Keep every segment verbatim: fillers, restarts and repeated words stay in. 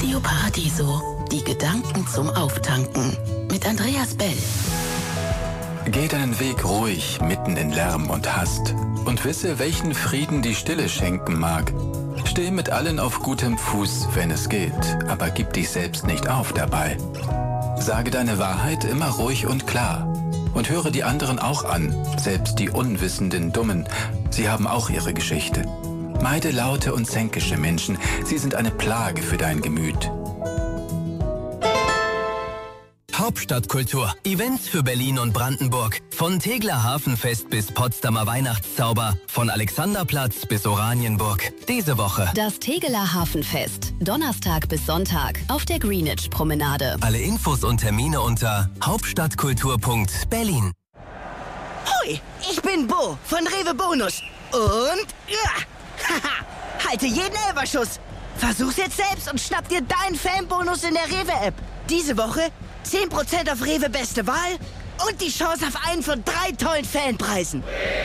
Radio Paradiso, die Gedanken zum Auftanken. Mit Andreas Bell. Geh deinen Weg ruhig, mitten in Lärm und Hast. Und wisse, welchen Frieden die Stille schenken mag. Steh mit allen auf gutem Fuß, wenn es geht, aber gib dich selbst nicht auf dabei. Sage deine Wahrheit immer ruhig und klar. Und höre die anderen auch an, selbst die unwissenden Dummen. Sie haben auch ihre Geschichte. Meide laute und zänkische Menschen. Sie sind eine Plage für dein Gemüt. Hauptstadtkultur. Events für Berlin und Brandenburg. Von Tegeler Hafenfest bis Potsdamer Weihnachtszauber. Von Alexanderplatz bis Oranienburg. Diese Woche das Tegeler Hafenfest. Donnerstag bis Sonntag auf der Greenwich-Promenade. Alle Infos und Termine unter hauptstadtkultur punkt berlin. Hoi, ich bin Bo von Rewe Bonus. Und ja, haha, halte jeden Elferschuss. Versuch's jetzt selbst und schnapp dir deinen Fanbonus in der Rewe-App. Diese Woche zehn Prozent auf Rewe Beste Wahl und die Chance auf einen von drei tollen Fanpreisen.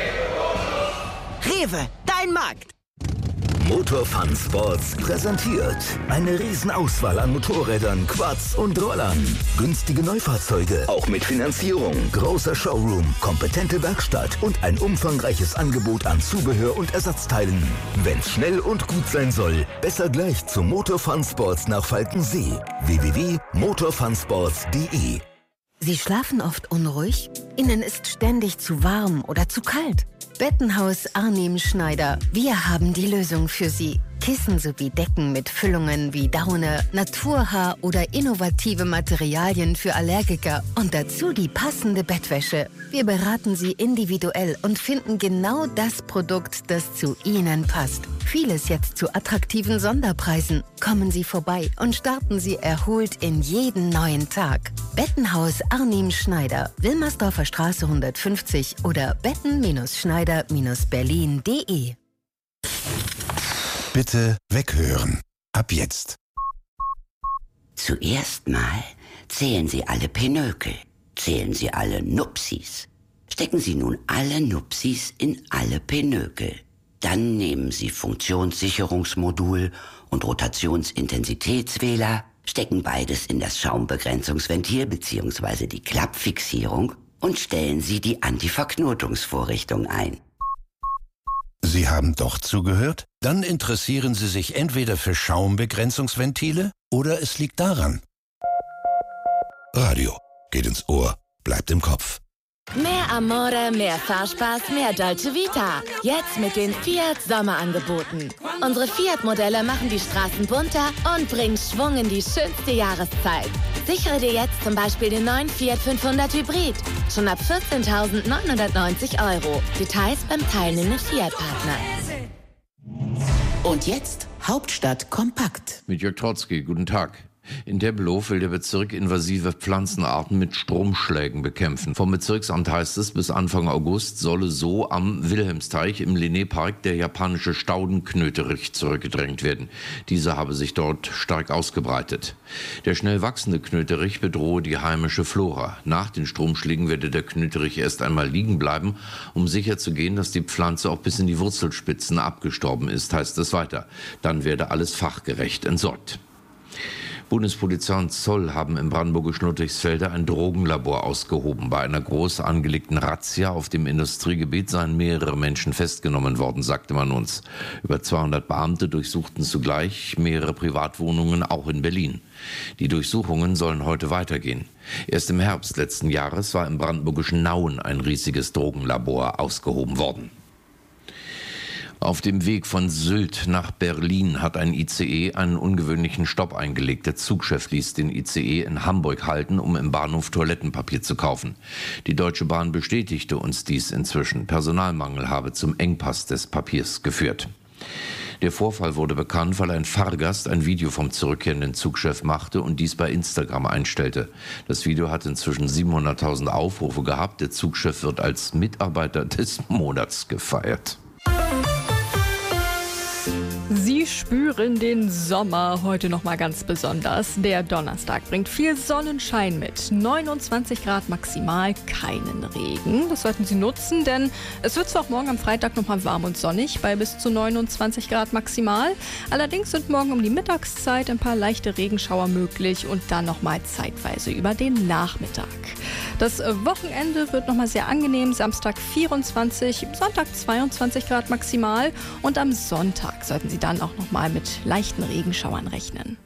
Rewe, dein Markt. Motor Fun Sports präsentiert eine Riesenauswahl an Motorrädern, Quads und Rollern. Günstige Neufahrzeuge, auch mit Finanzierung. Großer Showroom, kompetente Werkstatt und ein umfangreiches Angebot an Zubehör und Ersatzteilen. Wenn's schnell und gut sein soll, besser gleich zu Motor Fun Sports nach Falkensee. w w w punkt motorfunsports punkt de. Sie schlafen oft unruhig? Ihnen ist ständig zu warm oder zu kalt? Bettenhaus Arnim Schneider. Wir haben die Lösung für Sie. Kissen sowie Decken mit Füllungen wie Daune, Naturhaar oder innovative Materialien für Allergiker und dazu die passende Bettwäsche. Wir beraten Sie individuell und finden genau das Produkt, das zu Ihnen passt. Vieles jetzt zu attraktiven Sonderpreisen. Kommen Sie vorbei und starten Sie erholt in jeden neuen Tag. Bettenhaus Arnim Schneider, Wilmersdorfer Straße hundertfünfzig oder betten Schneider Berlin punkt de. Bitte weghören. Ab jetzt. Zuerst mal zählen Sie alle Pinökel. Zählen Sie alle Nupsis. Stecken Sie nun alle Nupsis in alle Pinökel. Dann nehmen Sie Funktionssicherungsmodul und Rotationsintensitätswähler, stecken beides in das Schaumbegrenzungsventil bzw. die Klappfixierung und stellen Sie die Antiverknotungsvorrichtung ein. Sie haben doch zugehört? Dann interessieren Sie sich entweder für Schaumbegrenzungsventile oder es liegt daran. Radio geht ins Ohr, bleibt im Kopf. Mehr Amore, mehr Fahrspaß, mehr Dolce Vita. Jetzt mit den Fiat Sommerangeboten. Unsere Fiat-Modelle machen die Straßen bunter und bringen Schwung in die schönste Jahreszeit. Sichere dir jetzt zum Beispiel den neuen Fiat fünfhundert Hybrid. Schon ab vierzehntausendneunhundertneunzig Euro. Details beim teilnehmenden Fiat-Partner. Und jetzt Hauptstadt kompakt. Mit Jörg Trotzki, guten Tag. In Tempelhof will der Bezirk invasive Pflanzenarten mit Stromschlägen bekämpfen. Vom Bezirksamt heißt es, bis Anfang August solle so am Wilhelmsteich im Linné-Park der japanische Staudenknöterich zurückgedrängt werden. Dieser habe sich dort stark ausgebreitet. Der schnell wachsende Knöterich bedrohe die heimische Flora. Nach den Stromschlägen werde der Knöterich erst einmal liegen bleiben, um sicherzugehen, dass die Pflanze auch bis in die Wurzelspitzen abgestorben ist, heißt es weiter. Dann werde alles fachgerecht entsorgt. Bundespolizei und Zoll haben im brandenburgischen Ludwigsfelde ein Drogenlabor ausgehoben. Bei einer groß angelegten Razzia auf dem Industriegebiet seien mehrere Menschen festgenommen worden, sagte man uns. Über zweihundert Beamte durchsuchten zugleich mehrere Privatwohnungen, auch in Berlin. Die Durchsuchungen sollen heute weitergehen. Erst im Herbst letzten Jahres war im brandenburgischen Nauen ein riesiges Drogenlabor ausgehoben worden. Auf dem Weg von Sylt nach Berlin hat ein I C E einen ungewöhnlichen Stopp eingelegt. Der Zugchef ließ den I C E in Hamburg halten, um im Bahnhof Toilettenpapier zu kaufen. Die Deutsche Bahn bestätigte uns dies inzwischen. Personalmangel habe zum Engpass des Papiers geführt. Der Vorfall wurde bekannt, weil ein Fahrgast ein Video vom zurückkehrenden Zugchef machte und dies bei Instagram einstellte. Das Video hat inzwischen siebenhunderttausend Aufrufe gehabt. Der Zugchef wird als Mitarbeiter des Monats gefeiert. Sie Sie spüren den Sommer heute noch mal ganz besonders. Der Donnerstag bringt viel Sonnenschein mit. neunundzwanzig Grad maximal, keinen Regen. Das sollten Sie nutzen, denn es wird zwar auch morgen am Freitag noch mal warm und sonnig bei bis zu neunundzwanzig Grad maximal. Allerdings sind morgen um die Mittagszeit ein paar leichte Regenschauer möglich und dann noch mal zeitweise über den Nachmittag. Das Wochenende wird noch mal sehr angenehm. Samstag vierundzwanzig, Sonntag zweiundzwanzig Grad maximal und am Sonntag sollten Sie dann auch noch mal mit leichten Regenschauern rechnen.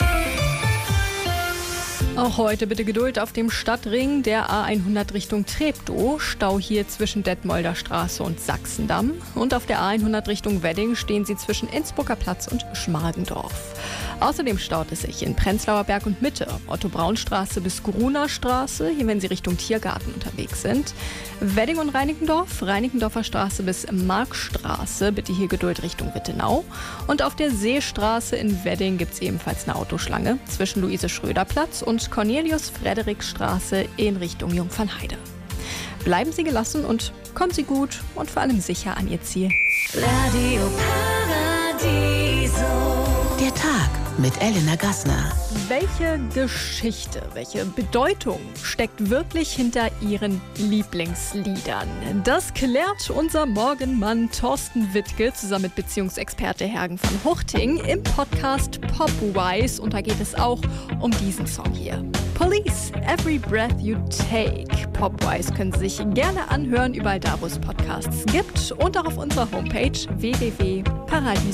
Auch heute bitte Geduld auf dem Stadtring der A hundert Richtung Treptow. Stau hier zwischen Detmolder Straße und Sachsendamm. Und auf der A hundert Richtung Wedding stehen Sie zwischen Innsbrucker Platz und Schmargendorf. Außerdem staut es sich in Prenzlauer Berg und Mitte, Otto-Braun-Straße bis Gruner Straße, hier wenn Sie Richtung Tiergarten unterwegs sind. Wedding und Reinickendorf, Reinickendorfer Straße bis Markstraße, bitte hier Geduld Richtung Wittenau. Und auf der Seestraße in Wedding gibt es ebenfalls eine Autoschlange zwischen Luise-Schröder-Platz und Cornelius-Frederik-Straße in Richtung Jungfernheide. Bleiben Sie gelassen und kommen Sie gut und vor allem sicher an Ihr Ziel. Radio Paradiso. Der Tag mit Elena Gassner. Welche Geschichte, welche Bedeutung steckt wirklich hinter Ihren Lieblingsliedern? Das klärt unser Morgenmann Thorsten Wittke zusammen mit Beziehungsexperte Hergen van Huchting im Podcast Popwise. Und da geht es auch um diesen Song hier. Police, Every Breath You Take. Popwise können Sie sich gerne anhören, überall da, wo es Podcasts gibt. Und auch auf unserer Homepage w w w punkt paradiso